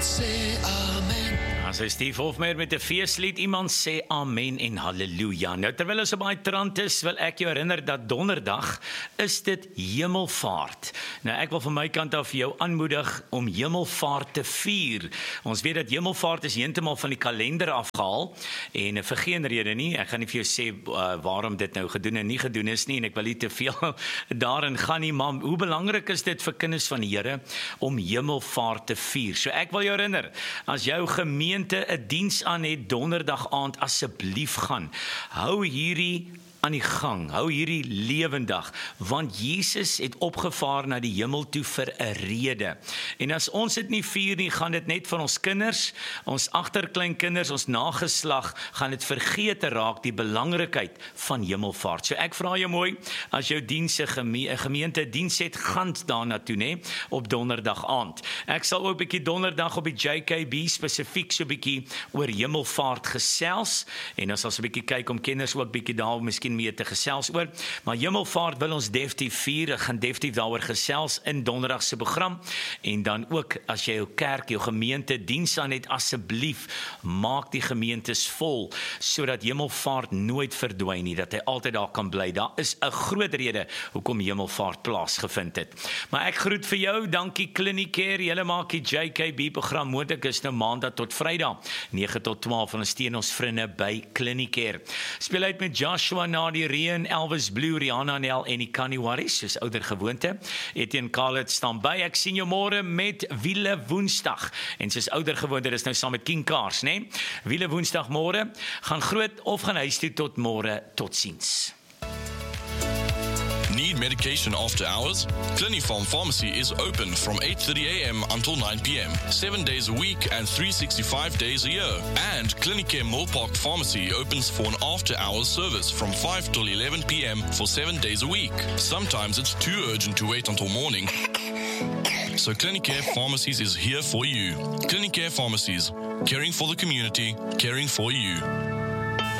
sê amen. As Steve Hofmeyer met 'n feeslied, iemand sê amen en halleluja. Nou terwyl ons op baie trant is, wil ek jou herinner dat donderdag is dit Hemelvaart. Nou ek wil van my kant af jou aanmoedig om Hemelvaart te vier. Ons weet dat Hemelvaart is heeltemal van die kalender afgehaal en vir geen rede nie. Ek gaan nie vir jou sê waarom dit nou gedoen en nie gedoen is nie en ek wil nie te veel daarin gaan nie, maar hoe belangrik is dit vir kinders van die Here om Hemelvaart te vier? So ek wil jou herinner, as jou gemeente 'n diens aan het donderdag aand, asseblief gaan. Hou hierdie aan die gang, hou hierdie lewendig, want Jesus het opgevaar na die hemel toe vir 'n rede. En as ons dit nie vier nie, gaan dit net van ons kinders, ons agterkleinkinders, ons nageslag, gaan dit vergeet raak die belangrikheid van Hemelvaart. So ek vra jou mooi, as jou dienste gemeente diens het, gaan daarna toe, né, op donderdag aand. Ek sal ook 'n bietjie donderdag op die JKB spesifiek so 'n bietjie oor Hemelvaart gesels, en ons sal so 'n bietjie kyk om kinders ook bietjie daar miskien mee te gesels oor, maar Hemelvaart wil ons definitief vier. Ek gaan definitief daaroor gesels in donderdag se program, en dan ook as jy jou kerk, jou gemeente diens aan het, asseblief maak die gemeentes vol, sodat Hemelvaart nooit verdwyn nie, dat hy altyd daar kan bly. Daar is 'n groot rede hoekom Hemelvaart plaasgevind het. Maar ek groet vir jou, dankie Clinicare, julle maak die JKB program moontlik, is nou maandag tot Vrydag 9 tot 12, en ons steun ons vriende by Clinicare. Speel uit met Joshua na die reën, Elvis Blue, Rihanna Nel en die Kaniwaris, soos ouder gewoonte. Etienne Khaled staan by. Ek sien jou môre met Wiele Woensdag. En soos ouder gewoonte, dis nou saam met King Cars, né? Wiele Woensdag môre. Gaan groot of gaan huis toe tot môre. Totsiens. Need medication after hours? Clinifarm Pharmacy is open from 8:30 a.m. until 9 p.m. 7 days a week and 365 days a year. And Clinicare Millpark Pharmacy opens for an after-hours service from 5 till 11 p.m. for 7 days a week. Sometimes it's too urgent to wait until morning. So Clinicare Pharmacies is here for you. Clinicare Pharmacies, caring for the community, caring for you.